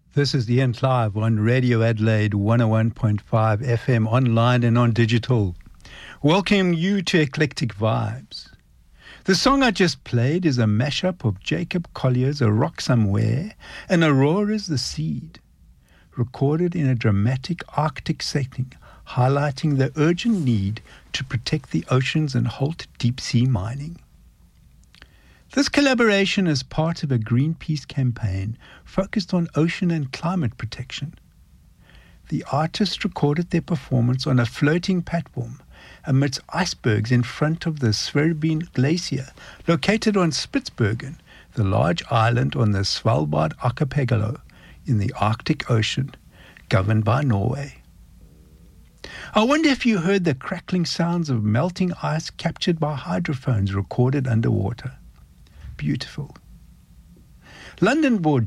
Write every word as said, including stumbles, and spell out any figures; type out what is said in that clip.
This is the End Live on Radio Adelaide one oh one point five F M, online and on digital. Welcome you to Eclectic Vibes. The song I just played is a mashup of Jacob Collier's A Rock Somewhere and Aurora's The Seed, recorded in a dramatic Arctic setting, highlighting the urgent need to protect the oceans and halt deep-sea mining. This collaboration is part of a Greenpeace campaign focused on ocean and climate protection. The artists recorded their performance on a floating platform amidst icebergs in front of the Sverrebyn Glacier, located on Spitsbergen, the large island on the Svalbard archipelago in the Arctic Ocean, governed by Norway. I wonder if you heard the crackling sounds of melting ice captured by hydrophones recorded underwater. Beautiful. London-born